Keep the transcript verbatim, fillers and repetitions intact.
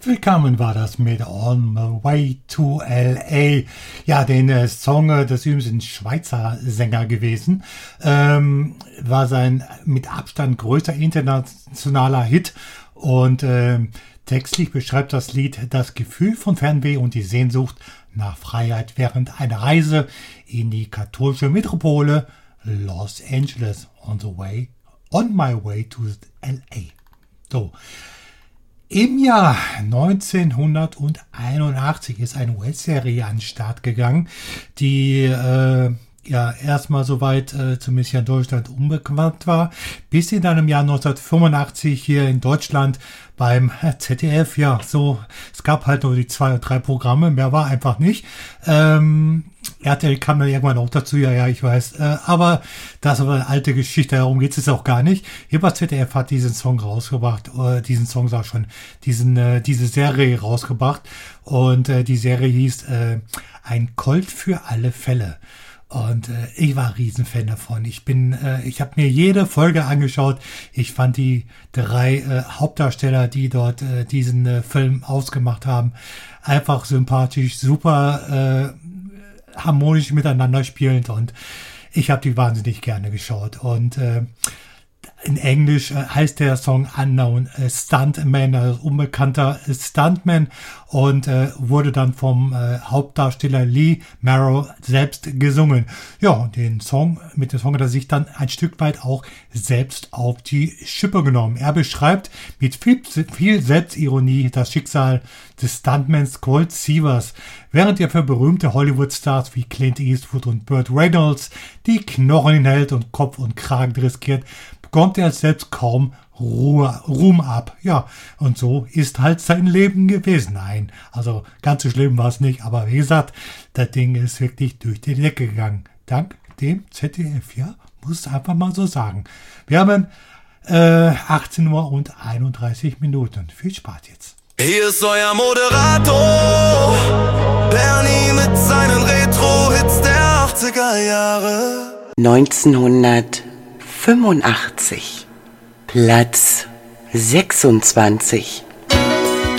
Willkommen war das mit On My Way to L A. Ja, den äh, Song, äh, das übrigens ein Schweizer Sänger gewesen, ähm, war sein mit Abstand größter internationaler Hit und äh, textlich beschreibt das Lied das Gefühl von Fernweh und die Sehnsucht nach Freiheit während einer Reise in die katholische Metropole Los Angeles on the way, on my way to L A. So. Im Jahr neunzehnhunderteinundachtzig ist eine U S-Serie an den Start gegangen, die äh, ja erstmal soweit äh, zumindest hier in Deutschland unbekannt war, bis sie dann im Jahr neunzehnhundertfünfundachtzig hier in Deutschland beim Z D F, ja so, es gab halt nur die zwei oder drei Programme, mehr war einfach nicht. Ähm, R T L kam dann irgendwann auch dazu, ja, ja, ich weiß, äh, aber das war eine alte Geschichte, darum geht es jetzt auch gar nicht. Jedenfalls Z D F hat diesen Song rausgebracht, äh, diesen Song sag schon, diesen, äh, diese Serie rausgebracht und äh, die Serie hieß äh, Ein Colt für alle Fälle. Und äh, ich war Riesenfan davon. Ich bin, äh, ich habe mir jede Folge angeschaut. Ich fand die drei äh, Hauptdarsteller, die dort äh, diesen äh, Film ausgemacht haben, einfach sympathisch, super äh, harmonisch miteinander spielend und ich habe die wahnsinnig gerne geschaut. Und äh, in Englisch äh, heißt der Song Unknown äh, Stuntman, also unbekannter äh, Stuntman und äh, wurde dann vom äh, Hauptdarsteller Lee Marrow selbst gesungen. Ja, und den Song, mit dem Song hat er sich dann ein Stück weit auch selbst auf die Schippe genommen. Er beschreibt mit viel, viel Selbstironie das Schicksal des Stuntmans Colt Sievers, während er für berühmte Hollywood-Stars wie Clint Eastwood und Burt Reynolds die Knochen hinhält und Kopf und Kragen riskiert, bekommt er selbst kaum Ruhe, Ruhm ab. Ja, und so ist halt sein Leben gewesen. Nein, also ganz so schlimm war es nicht, aber wie gesagt, das Ding ist wirklich durch die Decke gegangen. Dank dem Z D F, ja, muss einfach mal so sagen. Wir haben äh, achtzehn Uhr und einunddreißig Minuten. Viel Spaß jetzt. Hier ist euer Moderator, Bernie mit seinen Retro-Hits der achtziger Jahre. neunzehnhundertfünfundachtzig, Platz sechsundzwanzig.